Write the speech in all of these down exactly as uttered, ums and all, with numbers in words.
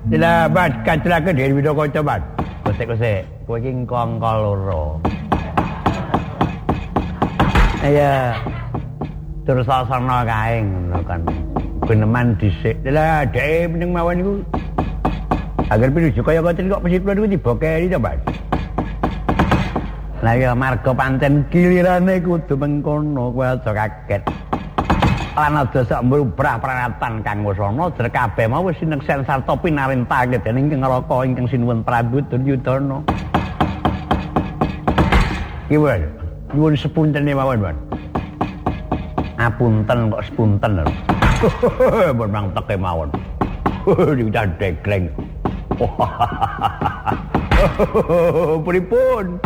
Lah Mas kacrake Dewi Winakaca Mas. Kosek-kosek, kowe iki kangka loro. Iya. Terus sasana kae ngono kan. Beneman dhisik. Lah dhek meneng mawon niku. Agar pinuju kaya ngoten kok mesti kula niku tiba keri to, Mas. Lah ya marga pancen gilirane kudu mengkono, kowe aja kaget. Lan aja sak mrubrah peralatan kang wasana jer kabeh mau wis sineksen sarta pinarintake dening King Raka ingkang sinuwun Prabu Duryudana. Iki wae, nyuwun sepuntene mawon, Mas. Apunten kok sepunten. Mun mang teke mawon. Diudah degleng. Pripun?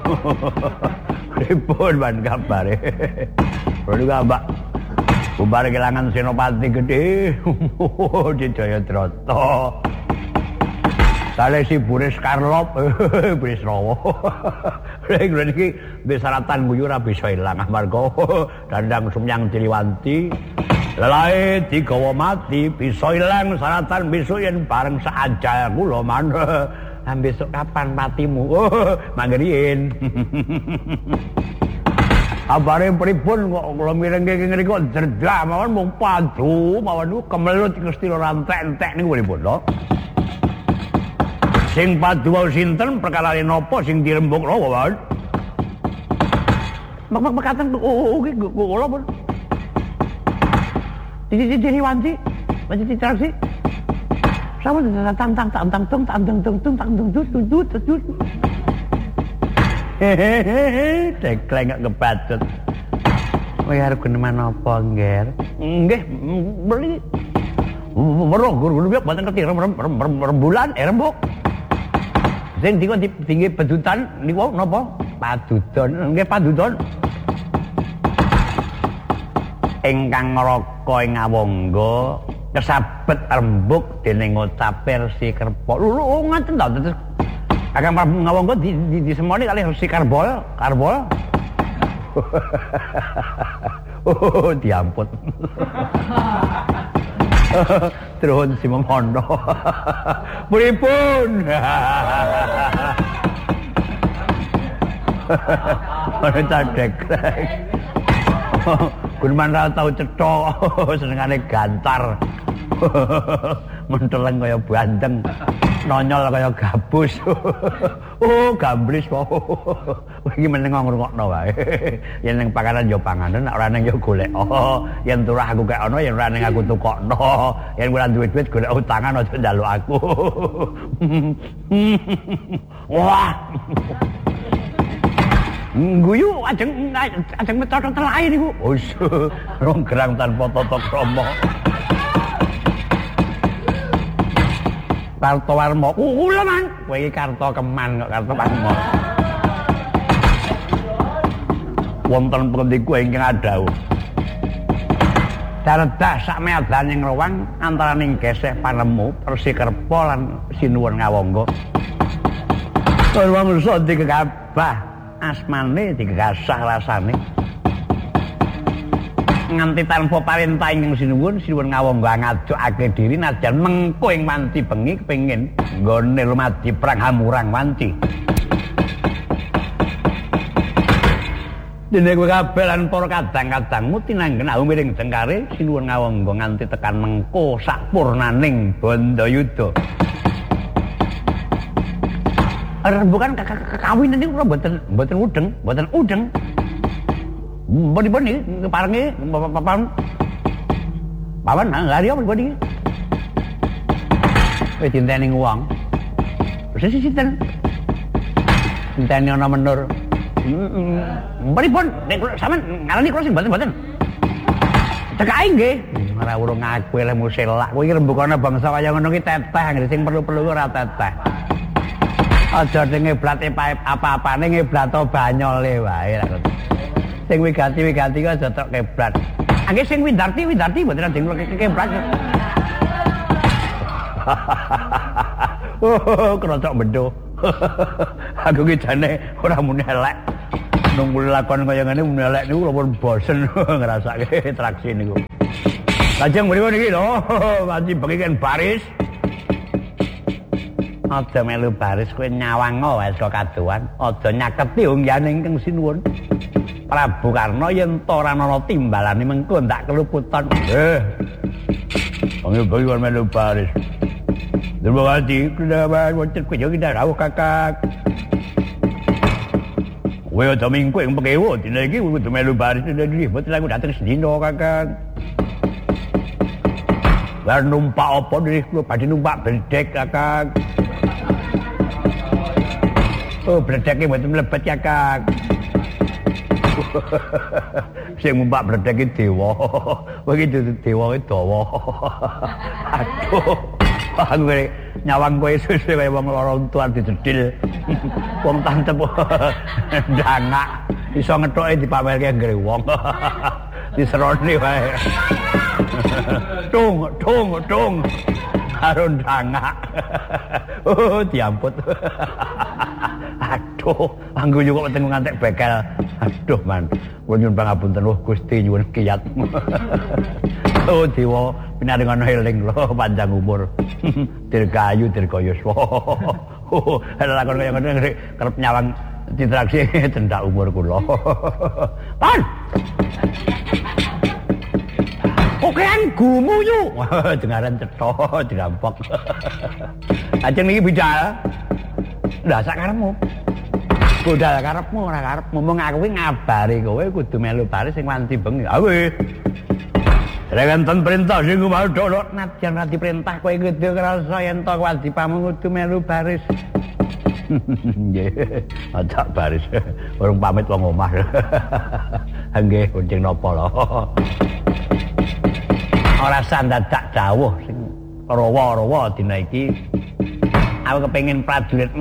Pripun ban kabare? Perlu Mbak. Bubar kelangan Senopati Gedhe. Di Jayadrata. Kale si Buris Karlop, Buris Rawa. Lek iki besaratan guyu ora bisa ilang amarga dandang sumyang Diliwanti. Lelae digawa mati bisa ilang saratan besok yen bareng saajal kula maneh. Lah besok kapan patimu? Oh, manggeriin. Abare pripun kok kula mirengke ngene kok jerdah mawon mung padu mawon niku kemelut Gusti rantek-entek niku pripun to? Sing padu wau sinten perkara napa sing dirembug lho mawon? Mak-mak mekaten iki kula pun. Didi wanci, wanci diteraksi. Sama tang tang tang tang tang tang tang tang tang tang tang tang tang. Hehehe, dekleng gak kebacut. Kowe arep geneman apa, Ngger? Nggih, beli. Weruh guru-guru biak boten ngerti rembulan, eh rembug. Sing dikon tinggi pedutan niku napa? Padudon, nggih padudon. Ingkang ngraka ing Awangga kesabet rembug dening ngucape Resi Kerpa. Lho ngaten ta terus Kakang Prabu Ngawangga di, di, disemoni kali Resi Karbol, Karbol. Oh, diampun. Terus si Memono. Pripun? Ora deklek. Gunman ra tau cethok, senengane gantar. Menteleng kaya bandeng. Nonyol kaya gabus. Oh, gamblis kok. Iki meneng ngrungokno wae. Yen ning pakanan ya panganan, nek ora ning ya golek. Oh, yen turah aku kek ana, yen ora ning aku tukokno. Yen ora duwe duit golek utangan aja njaluk aku. Wah. Guyu ajeng ajeng metode telahe niku. Wis rong gerang tanpa tata krama. Kartowarma. Kula man, kowe iki karto keman kok karto warma. Wonten pundiku ingkang adhau. Daredah sak meadaning rowang antaraning geseh panemu Resi Kerpa lan Sinuwun Ngawangga. Sarwa mungsa digegabah asmane digegasah rasane. Nganti tanpa parentah ing Sinuwun, Sinuwun Ngawangga ngajokake diri najan mengko ing wanci bengi kepengin nggone lumadi perang hamurang wanci. Dene kowe kabeh lan para kadang-kadangmu tinanggen aku miring jengkare Sinuwun Ngawangga nganti tekan mengko sakpurnaning Bandayuda. Rembugan kawinan niku mboten mboten udeng, mboten udeng. Boni-boni parengi papan. Papan nggari apa boni? Kowe dinteni wong. Wis sinten? Dinteni ana menur. Pripun nek sampean ngarani kula sing mboten-mboten. Cekae nggih. Ora urung ngaku lemu selak. Kowe iki rembugane bangsa kaya ngono ki teteh anggere sing perlu-perlu ora teteh. Aja ngeblat apa-apane ngeblat banyole wae lha. Sing wigati-wigati kok aja tok keblat. Nggih sing windarti-windarti mboten ada keblat. Oh, krotok bendo. Aku ki jane ora muni elek. Nunggu lakon kaya ngene muni elek niku lho bosen ngrasake traksi niku. Lajeng mripun iki lho, wanci bengi kan baris. Aja melu baris kowe nyawang wae saka kaduan, aja nyaketi unggane ingkang sinuwun. Prabu Karna yen ta ora ana timbalane mengko ndak keluputan. Eh. Wong iki melu baris. Durmawati kenapa wonten kowe iki rawuh Kakang. Kowe aja mingko ing pekewo dina iki kudu melu baris ribet lha aku dateng sedina Kakang. Lah numpak apa nggih kula badhe numpak bledek Kakang. Oh, bledeke mboten mlebet Kakang. Sing numpak bledeke dewa. Kowe iki dewa dawa. Aduh. Aku nyawang kowe suwe kaya wong lara tuan dicedhil. Wong tancep ndangak iso ngethoke dipamerke grewong. Diserone wae. Tung, tung, tung. Karo ndangak. Oh, diamput. Aduh, angguyu kok weteng ngantek bekel. Aduh, man. Kula nyuwun pangapunten, oh Gusti nyuwun kiyat. Oh, dewa pinaringan eling lho panjang umur. Dirgayu dirgayuswa. Oh, lakon kaya ngono kerep nyawang ditraksi cendak umur kula. Pan. Okean gumuyu. Dengaran cetha dirampok. Ajeng iki bicara. Lah sak karepmu. Budal karepmu ora karepmu mung aku kuwi ngabari kowe kudu melu baris sing wanti bengi. Ha kowe. Rekanten perintah sing kumadha nadyan ra diperintah kowe kudu krasa yen to kewajibanmu kudu melu baris. Nggih, ajak baris. Urung pamit wong omah. Nggih, kuncing napa lho. Ora sandadak dawuh sing rawa-rawa dina iki. Aku kepengin prajuritmu